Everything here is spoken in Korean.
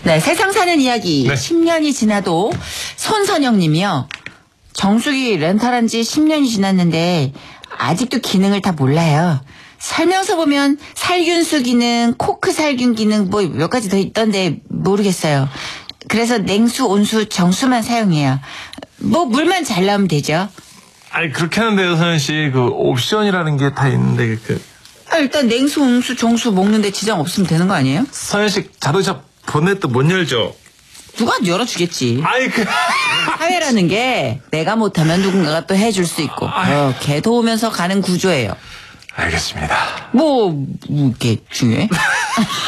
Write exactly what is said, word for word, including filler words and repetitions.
네, 세상 사는 이야기. 네. 십 년이 지나도 손선영 님이요. 정수기 렌탈한 지 십 년이 지났는데 아직도 기능을 다 몰라요. 설명서 보면 살균수 기능, 코크 살균 기능 뭐 몇 가지 더 있던데 모르겠어요. 그래서 냉수, 온수, 정수만 사용해요. 뭐 물만 잘 나오면 되죠. 아니 그렇게 하는데요, 서현 씨. 그 옵션이라는 게 다 있는데 그 아, 일단 냉수, 온수, 정수 먹는데 지장 없으면 되는 거 아니에요? 서현 씨 자동차 본넷도 못 열죠? 누가 열어주겠지. 아이 그 사회라는 게 내가 못하면 누군가가 또 해줄 수 있고 이렇게 도우면서 가는 구조예요. 알겠습니다. 뭐, 뭐 이게 중요해?